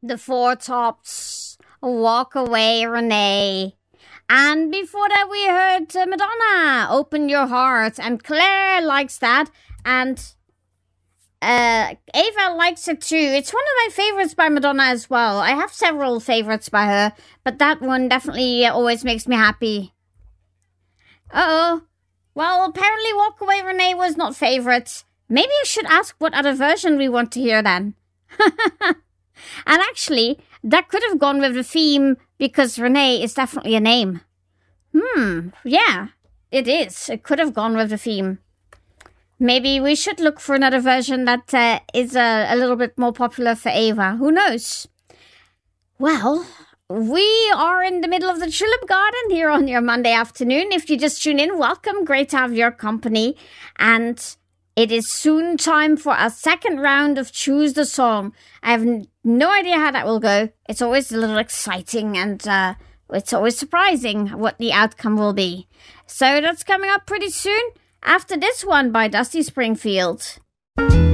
The Four Tops, Walk Away Renee. And before that we heard Madonna, Open Your Heart. And Claire likes that. And Ava likes it too. It's one of my favorites by Madonna as well. I have several favorites by her, but that one definitely always makes me happy. Uh-oh. Well, apparently Walk Away Renee was not favorite. Maybe I should ask what other version we want to hear then. And actually, that could have gone with the theme because Renee is definitely a name. Yeah, it is. It could have gone with the theme. Maybe we should look for another version that is a little bit more popular for Ava. Who knows? Well, we are in the middle of the Tulip Garden here on your Monday afternoon. If you just tune in, welcome. Great to have your company. And it is soon time for our second round of Choose the Song. I have no idea how that will go. It's always a little exciting and it's always surprising what the outcome will be. So that's coming up pretty soon after this one by Dusty Springfield.